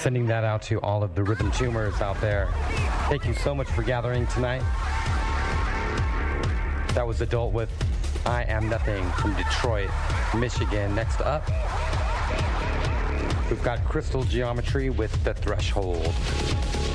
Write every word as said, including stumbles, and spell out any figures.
Sending that out to all of the rhythm tumors out there. Thank you so much for gathering tonight. That was Adult with I Am Nothing from Detroit, Michigan. Next up, we've got Crystal Geometry with The Threshold.